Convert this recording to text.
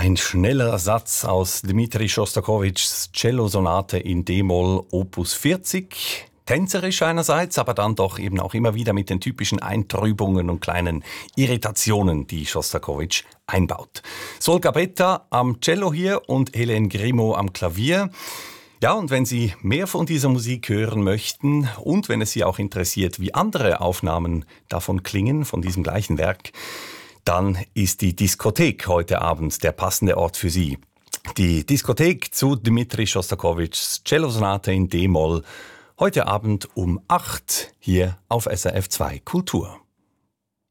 Ein schneller Satz aus Dmitri Schostakowitschs Cellosonate in D-Moll Opus 40. Tänzerisch einerseits, aber dann doch eben auch immer wieder mit den typischen Eintrübungen und kleinen Irritationen, die Schostakowitsch einbaut. Sol Gabetta am Cello hier und Hélène Grimaud am Klavier. Ja, und wenn Sie mehr von dieser Musik hören möchten und wenn es Sie auch interessiert, wie andere Aufnahmen davon klingen, von diesem gleichen Werk, dann ist die Diskothek heute Abend der passende Ort für Sie. Die Diskothek zu Dmitri Schostakowitschs Cellosonate in D-Moll. Heute Abend um 8 hier auf SRF 2 Kultur.